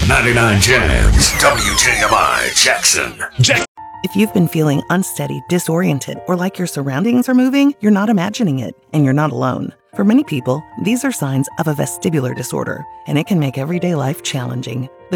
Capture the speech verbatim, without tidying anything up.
ninety-nine Jams, W J M I Jackson. Jack- If you've been feeling unsteady, disoriented, or like your surroundings are moving, you're not imagining it, and you're not alone. For many people, these are signs of a vestibular disorder, and it can make everyday life challenging.